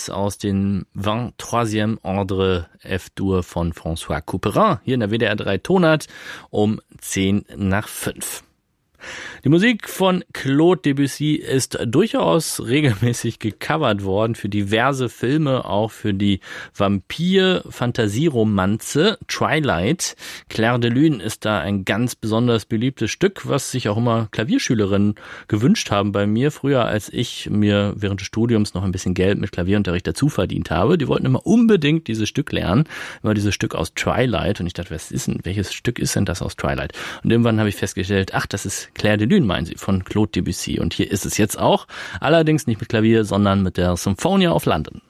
Sonate aus dem 23e Ordre F-Dur von François Couperin, hier in der WDR 3 Tonart um 5:10. Die Musik von Claude Debussy ist durchaus regelmäßig gecovert worden für diverse Filme, auch für die Vampir-Fantasieromanze Twilight. Clair de Lune ist da ein ganz besonders beliebtes Stück, was sich auch immer Klavierschülerinnen gewünscht haben bei mir, früher als ich mir während des Studiums noch ein bisschen Geld mit Klavierunterricht dazu verdient habe. Die wollten immer unbedingt dieses Stück lernen, immer dieses Stück aus Twilight, und ich dachte, welches Stück ist denn das aus Twilight? Und irgendwann habe ich festgestellt, ach, das ist Clair de Lune, meinen Sie, von Claude Debussy. Und hier ist es jetzt auch, allerdings nicht mit Klavier, sondern mit der Symphonia of London.